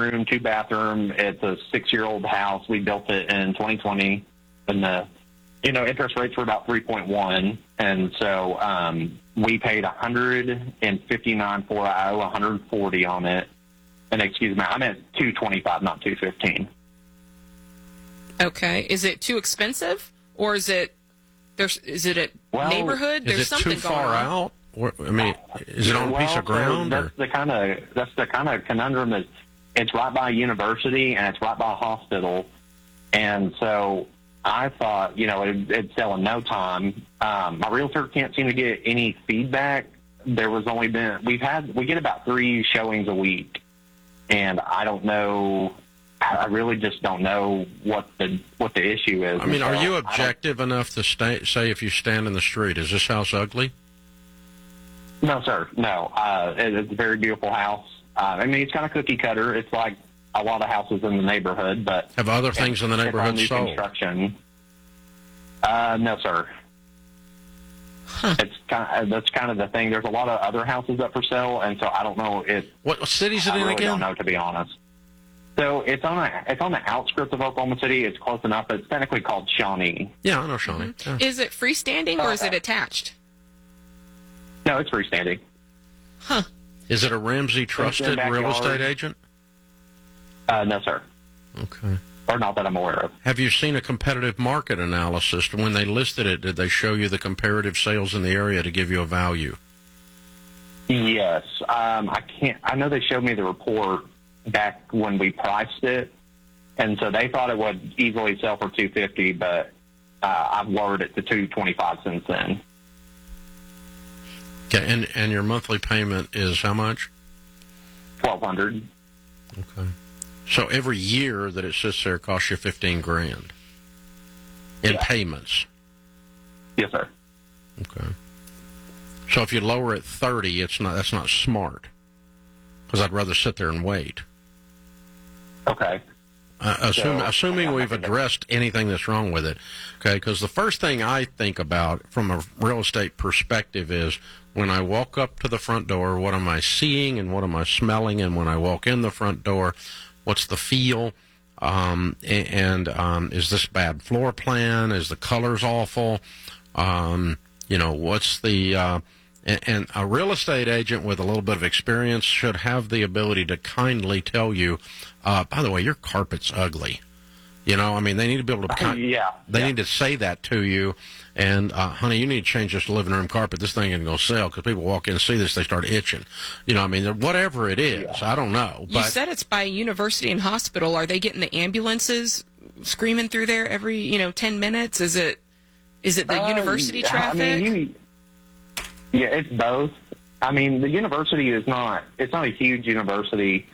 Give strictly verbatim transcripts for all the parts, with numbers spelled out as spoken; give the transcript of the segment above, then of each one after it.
bedroom, two bathroom. It's a six-year-old house. We built it in twenty twenty, and the you know interest rates were about three point one, and so um, we paid one hundred fifty-nine for it. I owe one hundred forty on it. And excuse me, I meant two twenty-five, not two fifteen. Okay, is it too expensive, or is it there's is it a well, neighborhood? There's is it something too far going on. out? Or, I mean, is it on a well, piece of ground? So or? that's the kind of that's the kind of conundrum is it's right by a university and it's right by a hospital, and so I thought you know it, it'd sell in no time. Um, my realtor can't seem to get any feedback. There was only been we've had we get about three showings a week, and I don't know. I really just don't know what the what the issue is. I mean, so are you objective enough to stay, say if you stand in the street, is this house ugly? No, sir. No. Uh, it, it's a very beautiful house. Uh, I mean, it's kind of cookie cutter. It's like a lot of houses in the neighborhood, but have other things in the neighborhood new sold? Construction. Uh, no, sir. Huh. It's kind of, that's kind of the thing. There's a lot of other houses up for sale, and so I don't know if What city is it I in really again? don't know, to be honest. So it's on a it's on the outskirts of Oklahoma City. It's close enough. It's technically called Shawnee. Yeah, I know Shawnee. Mm-hmm. Yeah. Is it freestanding or is it attached? No, it's freestanding. Huh. Is it a Ramsey trusted backyard. real estate agent? Uh, no, sir. Okay. Or not that I'm aware of. Have you seen a competitive market analysis? When they listed it, did they show you the comparative sales in the area to give you a value? Yes. Um, I can't. I know they showed me the report back when we priced it, and so they thought it would easily sell for two fifty, but uh, I've lowered it to two twenty five since then. Okay, and and your monthly payment is how much? Twelve hundred. Okay. So every year that it sits there costs you fifteen grand in Yeah. payments. Yes, sir. Okay. So if you lower it thirty, it's not that's not smart, because I'd rather sit there and wait. Okay. Uh, assume, So- assuming we've addressed anything that's wrong with it, okay? Because the first thing I think about from a real estate perspective is when I walk up to the front door, what am I seeing and what am I smelling? And when I walk in the front door, what's the feel? Um, a- and um, is this bad floor plan? Is the colors awful? Um, you know, what's the... Uh, and, and a real estate agent with a little bit of experience should have the ability to kindly tell you, uh, by the way, your carpet's ugly. You know, I mean, they need to be able to... Con- yeah. They yeah. need to say that to you. And, uh, honey, you need to change this living room carpet. This thing ain't going to sell because people walk in and see this, they start itching. You know, I mean, whatever it is, yeah. I don't know. You But said it's by a university and hospital. Are they getting the ambulances screaming through there every, you know, ten minutes? Is it is it the Uh, university yeah, traffic? I mean, you, yeah, it's both. I mean, the university is not, it's not a huge university,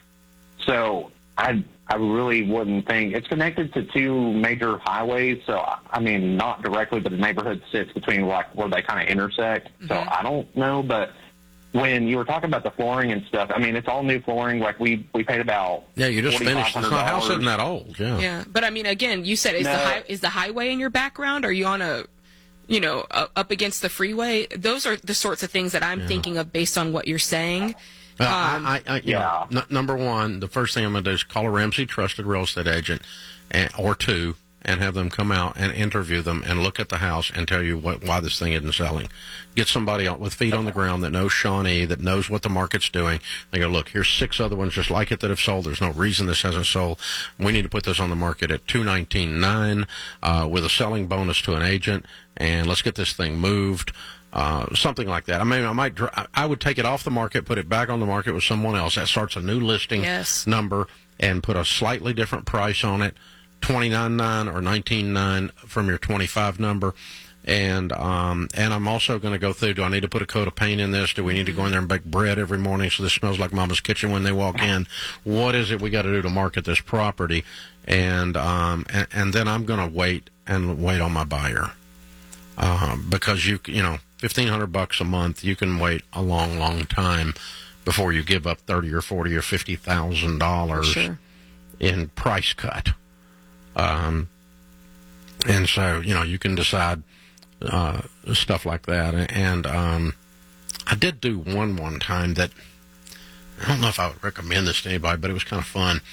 so I I really wouldn't think, it's connected to two major highways, so, I mean, not directly, but the neighborhood sits between, like, where they kind of intersect, mm-hmm. so I don't know, but when you were talking about the flooring and stuff, I mean, it's all new flooring, like, we, we paid about yeah, you just finished. The house isn't that old, yeah. Yeah, but, I mean, again, you said, is, No. the, hi- is the highway in your background? Are you on a... you know, uh, up against the freeway? Those are the sorts of things that I'm Yeah. thinking of based on what you're saying. Uh, Um, I, I, I, you yeah. know, n- number one, the first thing I'm going to do is call a Ramsey trusted real estate agent, and, or two, and have them come out and interview them and look at the house and tell you what, why this thing isn't selling. Get somebody out with feet on the ground that knows Shawnee, that knows what the market's doing. They go, look, here's six other ones just like it that have sold. There's no reason this hasn't sold. We need to put this on the market at two nineteen nine uh, with a selling bonus to an agent, and let's get this thing moved. Uh, something like that. I mean, I might, dr- I would take it off the market, put it back on the market with someone else. That starts a new listing Yes. number and put a slightly different price on it, twenty-nine nine or nineteen nine from your twenty-five number. And um, and I'm also going to go through, do I need to put a coat of paint in this? Do we need to go in there and bake bread every morning so this smells like Mama's kitchen when they walk in? What is it we got to do to market this property? And um, and, and then I'm going to wait and wait on my buyer. Um, because you you know, fifteen hundred bucks a month, you can wait a long, long time before you give up thirty or forty or fifty thousand dollars Sure. in price cut. Um, and so you know you can decide uh, stuff like that. And um, I did do one one time that I don't know if I would recommend this to anybody, but it was kind of fun.